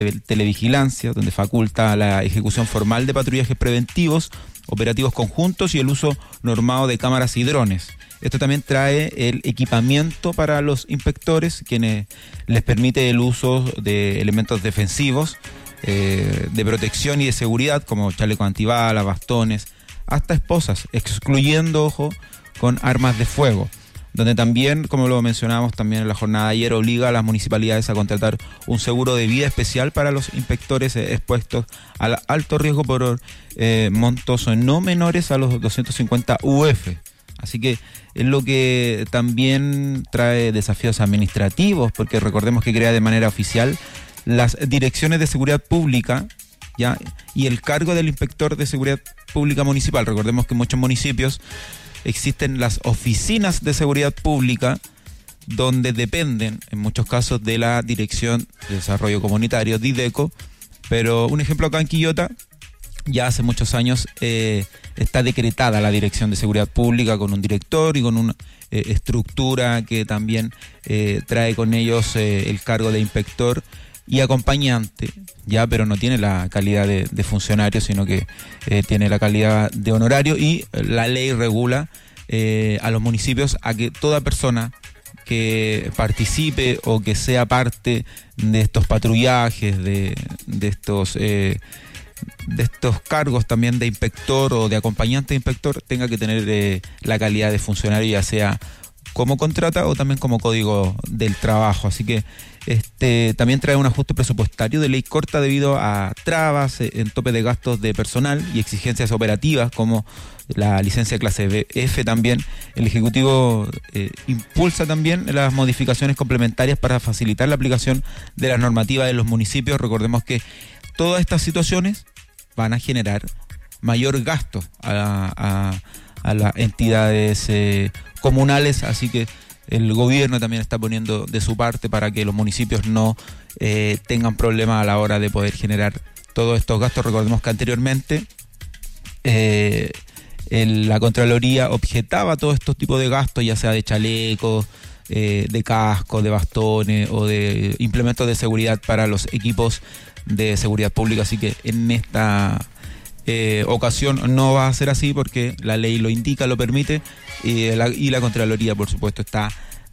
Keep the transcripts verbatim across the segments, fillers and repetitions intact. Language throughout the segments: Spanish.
televigilancia, donde faculta la ejecución formal de patrullajes preventivos, operativos conjuntos y el uso normado de cámaras y drones. Esto también trae el equipamiento para los inspectores, quienes les permite el uso de elementos defensivos, eh, de protección y de seguridad, como chalecos antibalas, bastones, hasta esposas, excluyendo, ojo, con armas de fuego, donde también, como lo mencionamos también en la jornada de ayer, obliga a las municipalidades a contratar un seguro de vida especial para los inspectores eh, expuestos al alto riesgo por eh, montos no menores a los doscientos cincuenta U F. Así que es lo que también trae desafíos administrativos, porque recordemos que crea de manera oficial las direcciones de seguridad pública, ¿ya? Y el cargo del inspector de seguridad pública municipal. Recordemos que en muchos municipios existen las oficinas de seguridad pública, donde dependen en muchos casos de la Dirección de Desarrollo Comunitario, DIDECO, pero un ejemplo acá en Quillota, ya hace muchos años eh, está decretada la Dirección de Seguridad Pública con un director y con una eh, estructura que también eh, trae con ellos eh, el cargo de inspector y acompañante, ya, pero no tiene la calidad de, de funcionario, sino que eh, tiene la calidad de honorario, y la ley regula eh, a los municipios a que toda persona que participe o que sea parte de estos patrullajes, de, de estos eh, de estos cargos también de inspector o de acompañante de inspector, tenga que tener eh, la calidad de funcionario, ya sea como contrata o también como código del trabajo. Así que este también trae un ajuste presupuestario de ley corta debido a trabas eh, en tope de gastos de personal y exigencias operativas como la licencia clase B F. También el Ejecutivo eh, impulsa también las modificaciones complementarias para facilitar la aplicación de las normativas de los municipios. Recordemos que todas estas situaciones van a generar mayor gasto a, a, a las entidades eh, comunales, así que el gobierno también está poniendo de su parte para que los municipios no eh, tengan problemas a la hora de poder generar todos estos gastos. Recordemos que anteriormente eh, el, la Contraloría objetaba todos estos tipos de gastos, ya sea de chalecos, eh, de cascos, de bastones o de implementos de seguridad para los equipos de seguridad pública. Así que en esta eh, ocasión no va a ser así, porque la ley lo indica, lo permite, y la, y la Contraloría, por supuesto, está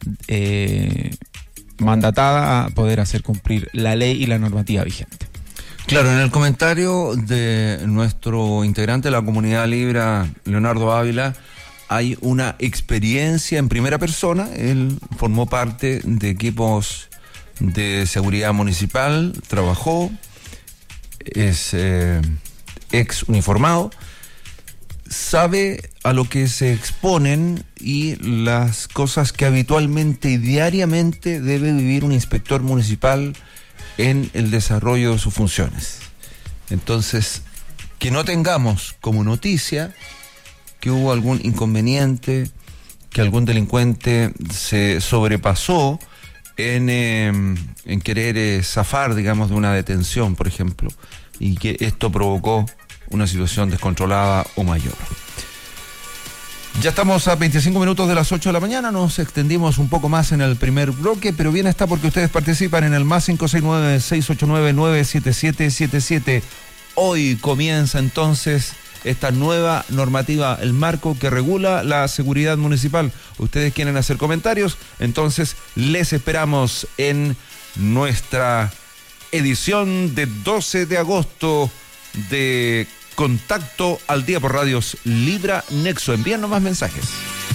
eh, mandatada a poder hacer cumplir la ley y la normativa vigente. Claro, en el comentario de nuestro integrante de la comunidad Libra, Leonardo Ávila, hay una experiencia en primera persona. Él formó parte de equipos de seguridad municipal, trabajó, es eh, ex uniformado, sabe a lo que se exponen y las cosas que habitualmente y diariamente debe vivir un inspector municipal en el desarrollo de sus funciones. Entonces, que no tengamos como noticia que hubo algún inconveniente, que algún delincuente se sobrepasó en, eh, en querer eh, zafar, digamos, de una detención, por ejemplo, y que esto provocó una situación descontrolada o mayor. Ya estamos a veinticinco minutos de las ocho de la mañana, nos extendimos un poco más en el primer bloque, pero bien está porque ustedes participan en el más cinco seis nueve, seis ocho nueve, nueve siete siete siete siete. Hoy comienza entonces esta nueva normativa, el marco que regula la seguridad municipal. Ustedes quieren hacer comentarios, entonces les esperamos en nuestra edición de doce de agosto de Contacto al Día por Radios Libra Nexo. Envíennos más mensajes.